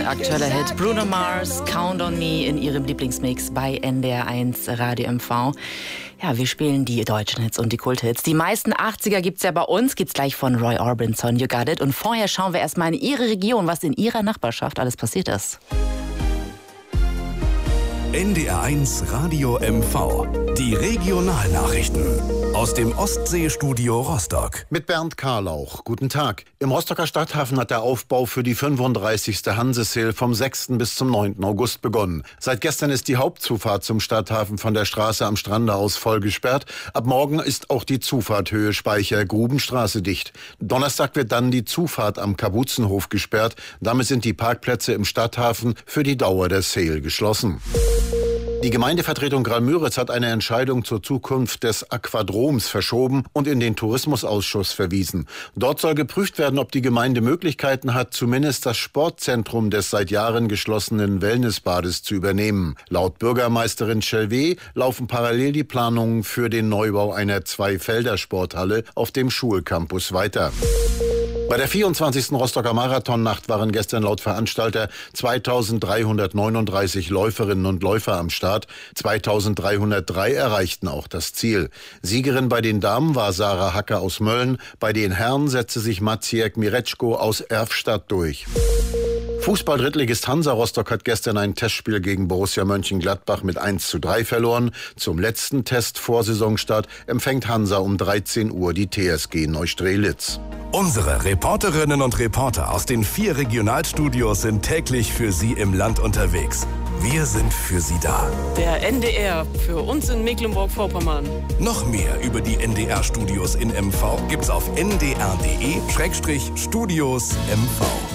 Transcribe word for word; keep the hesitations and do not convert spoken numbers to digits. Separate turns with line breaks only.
aktueller Hit. Bruno Mars, Count on Me in ihrem Lieblingsmix bei N D R eins Radio M V. Ja, wir spielen die deutschen Hits und die Kulthits. Die meisten achtziger gibt's ja bei uns. Geht's gleich von Roy Orbison, You Got It. Und vorher schauen wir erstmal in Ihre Region, was in Ihrer Nachbarschaft alles passiert ist.
N D R eins Radio M V. Die Regionalnachrichten aus dem Ostseestudio Rostock.
Mit Bernd Karlauch. Guten Tag. Im Rostocker Stadthafen hat der Aufbau für die fünfunddreißigste Hanse-Sail vom sechsten bis zum neunten August begonnen. Seit gestern ist die Hauptzufahrt zum Stadthafen von der Straße am Strande aus voll gesperrt. Ab morgen ist auch die Zufahrt Höhe Speicher Grubenstraße dicht. Donnerstag wird dann die Zufahrt am Kabuzenhof gesperrt. Damit sind die Parkplätze im Stadthafen für die Dauer der Sail geschlossen. Die Gemeindevertretung Graal-Müritz hat eine Entscheidung zur Zukunft des Aquadroms verschoben und in den Tourismusausschuss verwiesen. Dort soll geprüft werden, ob die Gemeinde Möglichkeiten hat, zumindest das Sportzentrum des seit Jahren geschlossenen Wellnessbades zu übernehmen. Laut Bürgermeisterin Chelvé laufen parallel die Planungen für den Neubau einer Zwei-Felder-Sporthalle auf dem Schulcampus weiter. Bei der vierundzwanzigsten Rostocker Marathonnacht waren gestern laut Veranstalter zweitausenddreihundertneununddreißig Läuferinnen und Läufer am Start. zweitausenddreihundertdrei erreichten auch das Ziel. Siegerin bei den Damen war Sarah Hacker aus Mölln. Bei den Herren setzte sich Maciej Mirecko aus Erfstadt durch. Fußball-Drittligist Hansa Rostock hat gestern ein Testspiel gegen Borussia Mönchengladbach mit eins zu drei verloren. Zum letzten Test vor Saisonstart empfängt Hansa um dreizehn Uhr die T S G Neustrelitz.
Unsere Reporterinnen und Reporter aus den vier Regionalstudios sind täglich für Sie im Land unterwegs. Wir sind für Sie da.
Der N D R für uns in Mecklenburg-Vorpommern.
Noch mehr über die N D R-Studios in M V gibt's auf n d r punkt d e Studios M V.